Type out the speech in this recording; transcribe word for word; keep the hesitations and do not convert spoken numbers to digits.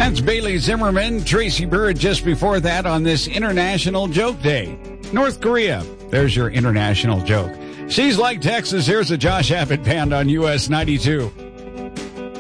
That's Bailey Zimmerman, Tracy Bird just before that on this International Joke Day. North Korea, there's your international joke. Seas Like Texas, here's a Josh Abbott Band on U S ninety-two.